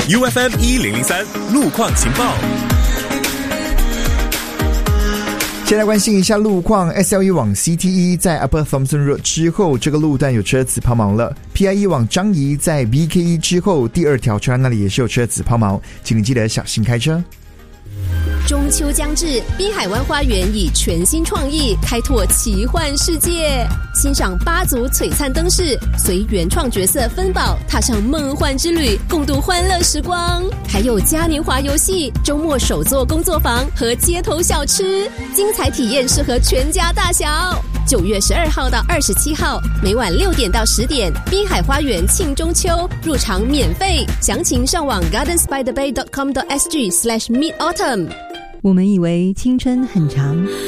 UFM 1003路况情报。 先来关心一下路况 ，SLE 往 CTE 在 Upper Thomson Road 之后，这个路段有车子抛锚了。PIE 往樟宜在 BKE 之后，第二条车那里也是有车子抛锚，请你记得小心开车。 中秋将至，滨海湾花园以全新创意开拓奇幻世界，欣赏8组璀璨灯饰，随原创角色芬宝踏上梦幻之旅，共度欢乐时光。还有嘉年华游戏、周末手作工作坊和街头小吃，精彩体验适合全家大小。9月12号到27号，每晚6点到10点，滨海花园庆中秋，入场免费，详情上网 gardensbythebay.com.sg/midautumn。 我们以为青春很长，